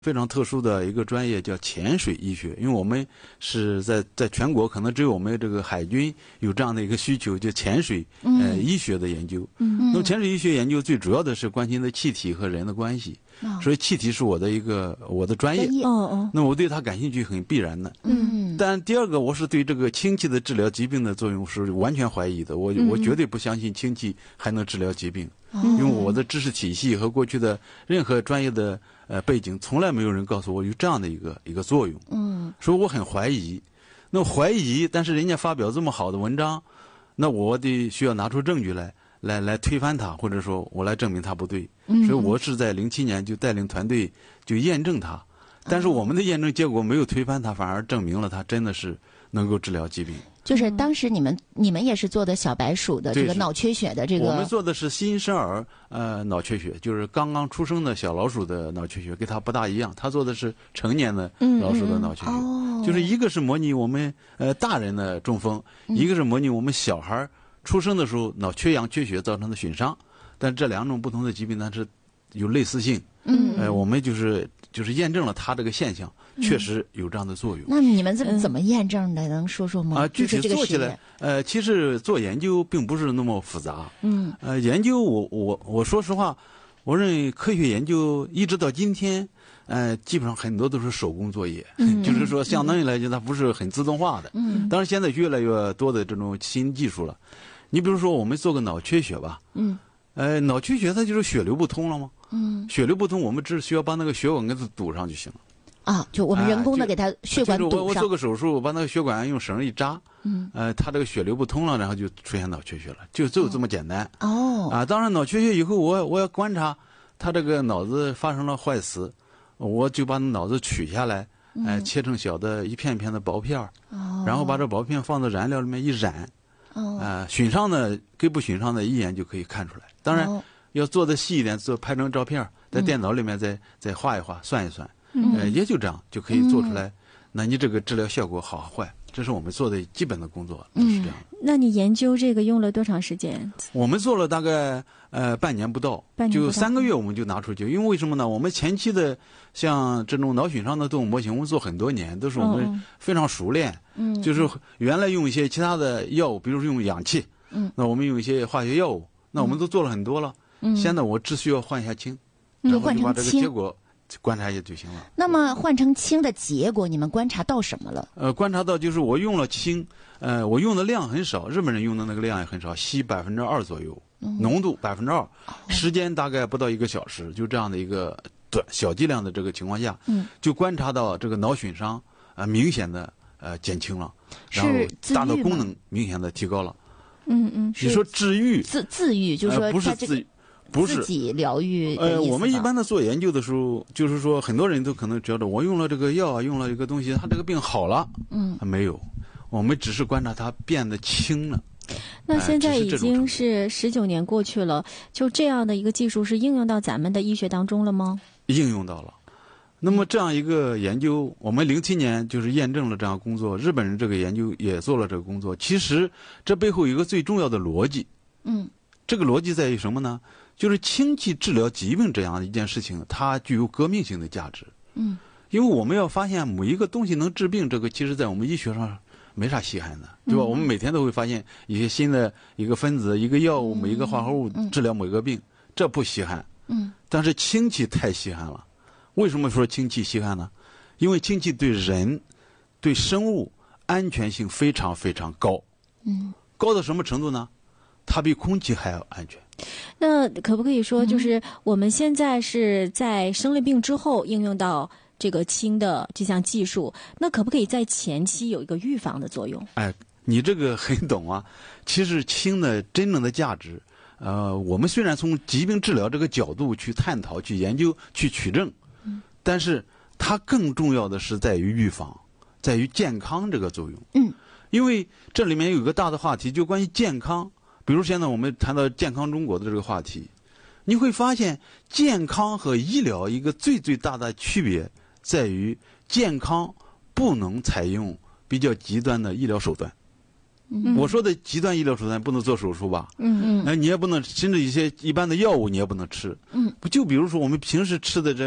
非常特殊的一个专业叫潜水医学，因为我们是在全国可能只有我们这个海军有这样的一个需求，就潜水医学的研究。那么潜水医学研究最主要的是关心的气体和人的关系，所以气体是我的专业。那我对它感兴趣很必然的。但第二个，我是对这个氢气的治疗疾病的作用是完全怀疑的。我绝对不相信氢气还能治疗疾病，因为我的知识体系和过去的任何专业的背景，从来没有人告诉我有这样的一个作用。所以我很怀疑。那怀疑，但是人家发表这么好的文章，那我得需要拿出证据来推翻它，或者说我来证明它不对。所以我是在07年就带领团队就验证它。但是我们的验证结果没有推翻它，反而证明了它真的是能够治疗疾病。 就是当时你们也是做的小白鼠的这个脑缺血的这个。 我们做的是新生儿脑缺血，就是刚刚出生的小老鼠的脑缺血，跟它不大一样。它做的是成年的老鼠的脑缺血，就是一个是模拟我们大人的中风，一个是模拟我们小孩出生的时候脑缺氧缺血造成的损伤。但这两种不同的疾病呢是有类似性。我们就是验证了它这个现象确实有这样的作用。 那你们怎么验证的？能说说吗？ 具体做起来，其实做研究并不是那么复杂。研究我说实话，我认为科学研究一直到今天，基本上很多都是手工作业，就是说相当于来讲它不是很自动化的。当然现在越来越多的这种新技术了。你比如说我们做个脑缺血吧，脑缺血它就是血流不通了吗？血流不通，我们只需要把那个血管给它堵上就行了。 就我们人工的给它血管堵上。 我做个手术，把那个血管用绳一扎，它这个血流不通了，然后就出现脑缺血了，就这么简单。当然脑缺血以后，我要观察它这个脑子发生了坏死，我就把脑子取下来，切成小的一片一片的薄片，然后把这薄片放到燃料里面一染，损伤的跟不损伤的一眼就可以看出来。当然要做的细一点，拍成照片，在电脑里面再画一画，算一算，也就这样就可以做出来。那你这个治疗效果好坏，这是我们做的基本的工作，是这样。 那你研究这个用了多长时间？ 我们做了大概半年不到，就3个月我们就拿出去。因为为什么呢？我们前期的像这种脑损伤的动物模型，我们做很多年，都是我们非常熟练。就是原来用一些其他的药物，比如说用氧气，那我们用一些化学药物，那我们都做了很多了。现在我只需要换一下氢，然后就把这个结果观察一下就行了。 那么换成氢的结果，你们观察到什么了？ 观察到就是我用了氢，我用的量很少，日本人用的那个量也很少，稀2%左右，浓度2%，时间大概不到1个小时，就这样的一个小剂量的这个情况下，就观察到这个脑损伤明显的减轻了，然后大脑功能明显的提高了。你说治愈自愈，就是说不是自愈。不是自己疗愈。 我们一般的做研究的时候，就是说很多人都可能觉得我用了这个药，用了一个东西，他这个病好了。没有，我们只是观察它变得轻了。 那现在已经是19年过去了，就这样的一个技术是应用到咱们的医学当中了吗？ 应用到了。那么这样一个研究，我们07年就是验证了这样工作，日本人这个研究也做了这个工作。其实这背后有一个最重要的逻辑。这个逻辑在于什么呢？就是氢气治疗疾病这样的一件事情，它具有革命性的价值。因为我们要发现某一个东西能治病，这个其实在我们医学上没啥稀罕的，对吧？我们每天都会发现一些新的一个分子、一个药物、每一个化合物治疗某一个病，这不稀罕。但是氢气太稀罕了。为什么说氢气稀罕呢？因为氢气对人、对生物安全性非常非常高。高到什么程度呢？它比空气还要安全。 那可不可以说，就是我们现在是在生了病之后应用到这个氢的这项技术，那可不可以在前期有一个预防的作用？ 你这个很懂啊。其实氢的真正的价值，我们虽然从疾病治疗这个角度去探讨、去研究、去取证，但是它更重要的是在于预防，在于健康这个作用。因为这里面有一个大的话题，就关于健康。比如现在我们谈到健康中国的这个话题，你会发现健康和医疗一个最大的区别在于，健康不能采用比较极端的医疗手段。我说的极端医疗手段不能做手术吧？你也不能，甚至一些一般的药物你也不能吃。就比如说我们平时吃的这个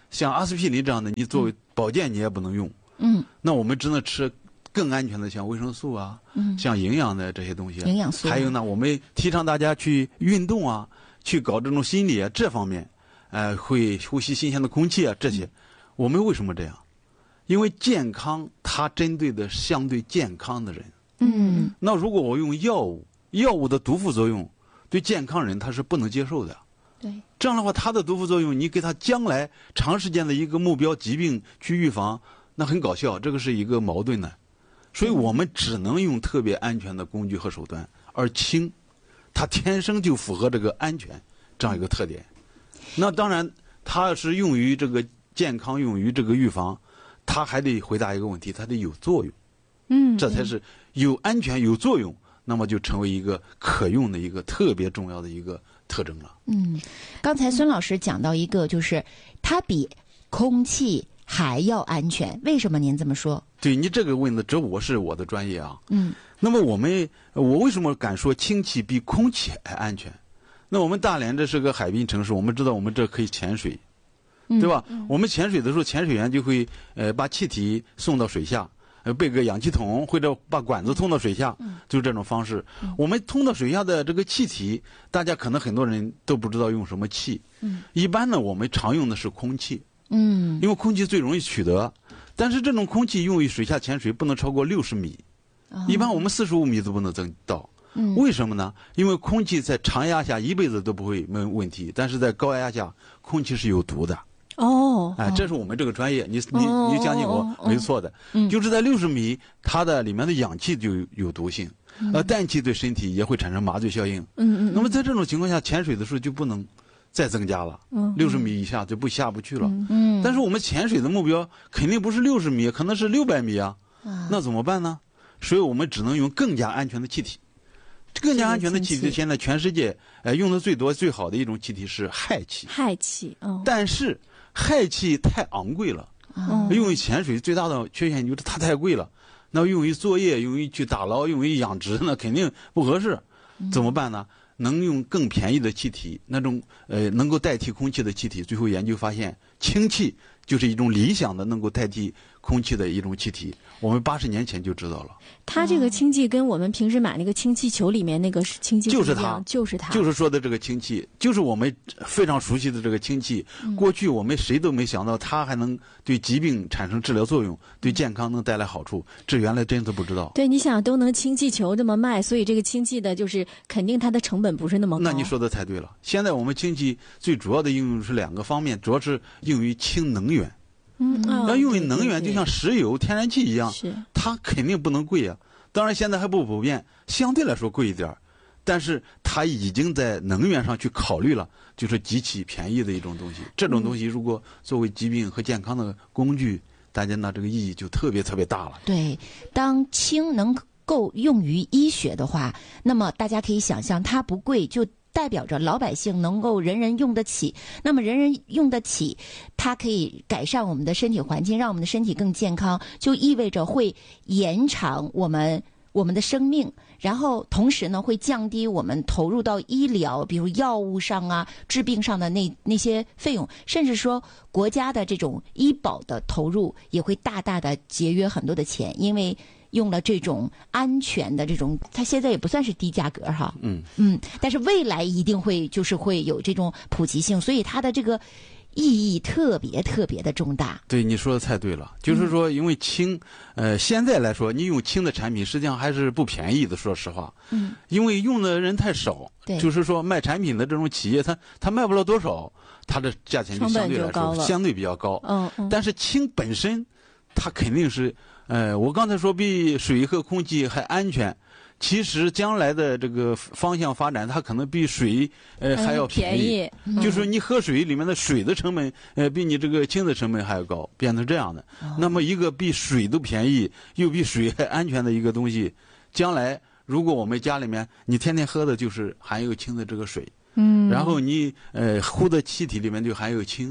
像阿司匹林这样的，你作为保健你也不能用。那我们只能吃更安全的，像维生素啊，像营养的这些东西。 营养素。 还有呢，我们提倡大家去运动啊，去搞这种心理啊这方面，会呼吸新鲜的空气啊这些。我们为什么这样？因为健康它针对的相对健康的人。那如果我用药物的毒副作用对健康人他是不能接受的。 对， 这样的话，它的毒副作用，你给他将来长时间的一个目标疾病去预防，那很搞笑，这个是一个矛盾的。所以我们只能用特别安全的工具和手段，而氢，它天生就符合这个安全这样一个特点。那当然，它是用于这个健康，用于这个预防，它还得回答一个问题，它得有作用。这才是有安全有作用，那么就成为一个可用的一个特别重要的一个特征了。 刚才孙老师讲到一个，就是它比空气还要安全，为什么您这么说？ 对，你这个问的，这是我的专业啊。那么我为什么敢说氢气比空气还安全？那我们大连这是个海滨城市，我们知道我们这可以潜水，对吧？我们潜水的时候，潜水员就会把气体送到水下。背个氧气筒，或者把管子通到水下，就是这种方式。我们通到水下的这个气体，大家可能很多人都不知道用什么气。一般呢，我们常用的是空气。因为空气最容易取得，但是这种空气用于水下潜水不能超过60米，一般我们45米都不能增到。为什么呢？因为空气在长压下一辈子都不会没问题，但是在高压下，空气是有毒的。这是我们这个专业，你相信我，没错的。就是在60米，它的里面的氧气就有毒性，氮气对身体也会产生麻醉效应。那么在这种情况下，潜水的时候就不能再增加了，60米以下就下不去了。但是我们潜水的目标肯定不是60米，可能是600米啊，那怎么办呢？所以我们只能用更加安全的气体。更加安全的气体，现在全世界用的最多最好的一种气体是氦气。 氦气， 但是氦气太昂贵了，用于潜水最大的缺陷就是它太贵了。那用于作业、用于去打捞、用于养殖，那肯定不合适。怎么办呢？能用更便宜的气体，那种能够代替空气的气体。最后研究发现，氢气就是一种理想的能够代替空气的一种气体。我们80年前就知道了。 它这个氢气跟我们平时买那个氢气球里面那个氢气就是它， 就是说的这个氢气，就是我们非常熟悉的这个氢气。过去我们谁都没想到它还能对疾病产生治疗作用，对健康能带来好处，这原来真的不知道。 对，你想都能氢气球这么卖，所以这个氢气的就是肯定它的成本不是那么高。 那你说的太对了。现在我们氢气最主要的应用是2个方面，主要是用于氢能源。要用于能源，就像石油、天然气一样，它肯定不能贵啊。当然现在还不普遍，相对来说贵一点，但是它已经在能源上去考虑了，就是极其便宜的一种东西。这种东西如果作为疾病和健康的工具，大家呢这个意义就特别特别大了。 对，当氢能够用于医学的话，那么大家可以想象，它不贵就代表着老百姓能够人人用得起。那么人人用得起，它可以改善我们的身体环境，让我们的身体更健康，就意味着会延长我们的生命，然后同时呢会降低我们投入到医疗，比如药物上啊、治病上的那些费用，甚至说国家的这种医保的投入也会大大的节约很多的钱，因为用了这种安全的这种，它现在也不算是低价格哈，但是未来一定会有这种普及性，所以它的这个意义特别特别的重大。 对，你说的太对了，就是说因为氢，现在来说你用氢的产品实际上还是不便宜的，说实话，因为用的人太少，就是说卖产品的这种企业它卖不了多少，它的价钱就相对来说相对比较高。但是氢本身它肯定是我刚才说比水和空气还安全，其实将来的这个方向发展，它可能比水还要便宜。就是你喝水里面的水的成本，比你这个氢的成本还要高，变成这样的。那么一个比水都便宜，又比水还安全的一个东西，将来如果我们家里面你天天喝的就是含有氢的这个水，然后你呼的气体里面就含有氢，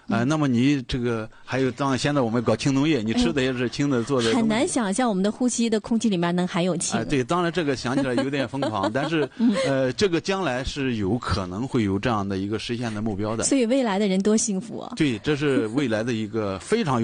那么你这个还有，当然现在我们搞轻农业，你吃的也是轻的做的， 很难想象我们的呼吸的空气里面能含有氢。 对，当然这个想起来有点疯狂，但是这个将来是有可能会有这样的一个实现的目标的。 所以未来的人多幸福啊！ 对，这是未来的一个非常